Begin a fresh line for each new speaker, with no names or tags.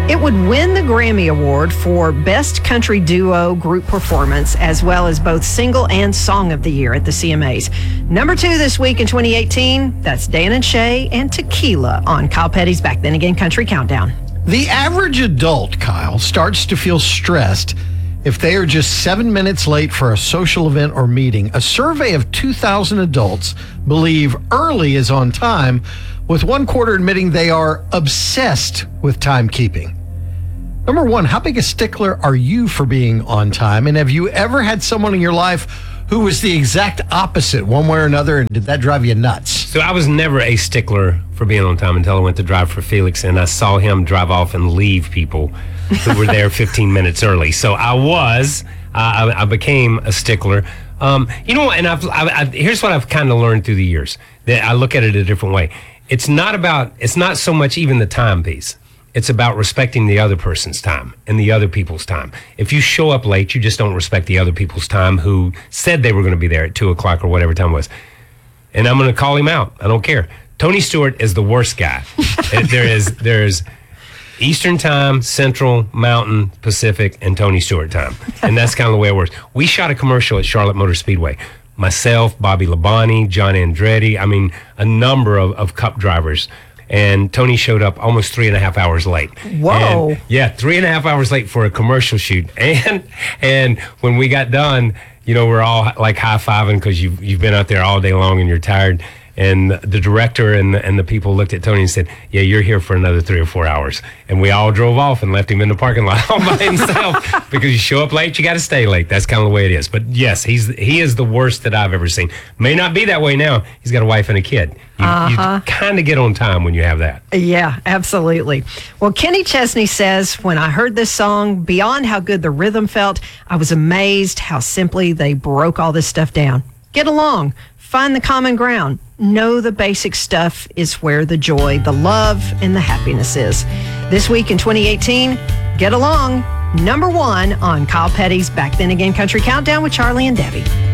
It would win the Grammy Award for Best Country Duo Group Performance, as well as both Single and Song of the Year at the CMAs. Number 2 this week in 2018, that's Dan and Shay and Tequila on Kyle Petty's Back Then Again Country Countdown.
The average adult, Kyle, starts to feel stressed if they are just 7 minutes late for a social event or meeting. A survey of 2,000 adults believe early is on time, with 1/4 admitting they are obsessed with timekeeping. Number 1, how big a stickler are you for being on time? And have you ever had someone in your life who was the exact opposite, one way or another, and did that drive you nuts?
So I was never a stickler for being on time until I went to drive for Felix, and I saw him drive off and leave people who were there 15 minutes early. So I became a stickler. You know, and here's what I've kind of learned through the years, that I look at it a different way. It's not so much even the time piece. It's about respecting the other person's time and the other people's time. If you show up late, you just don't respect the other people's time who said they were going to be there at 2 o'clock or whatever time it was. And I'm going to call him out. I don't care. Tony Stewart is the worst guy. There's Eastern time, Central, Mountain, Pacific, and Tony Stewart time. And that's kind of the way it works. We shot a commercial at Charlotte Motor Speedway. Myself, Bobby Labonte, John Andretti, I mean, a number of Cup drivers. And Tony showed up almost 3.5 hours late.
Whoa.
And, yeah, 3.5 hours late for a commercial shoot. And when we got done, you know, we're all like high-fiving because you've been out there all day long and you're tired. And the director and the people looked at Tony and said, yeah, you're here for another 3 or 4 hours. And we all drove off and left him in the parking lot all by himself because you show up late, you got to stay late. That's kind of the way it is. But yes, he is the worst that I've ever seen. May not be that way now. He's got a wife and a kid. You kind of get on time when you have that.
Yeah, absolutely. Well, Kenny Chesney says, when I heard this song, beyond how good the rhythm felt, I was amazed how simply they broke all this stuff down. Get along. Find the common ground. Know the basic stuff is where the joy, the love, and the happiness is. This week in 2018, Get Along, number 1 on Kyle Petty's Back Then Again Country Countdown with Charlie and Debbie.